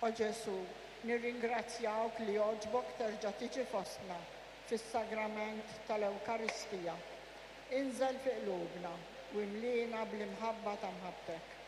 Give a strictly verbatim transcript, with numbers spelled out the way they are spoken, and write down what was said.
O Ġesu, nirringrazzjawk li jogħġbok terġa' tiġi fostna fis-sagrament tal-Ewkaristija. Inżel fi qlubna u imlina bl-imħabba ta' mħabbtek.